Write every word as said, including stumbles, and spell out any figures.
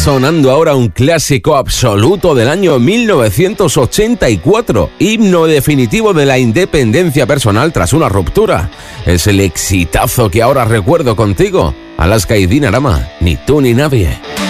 sonando ahora un clásico absoluto del año mil novecientos ochenta y cuatro, himno definitivo de la independencia personal tras una ruptura. Es el exitazo que ahora recuerdo contigo, Alaska y Dinarama, Ni tú ni nadie.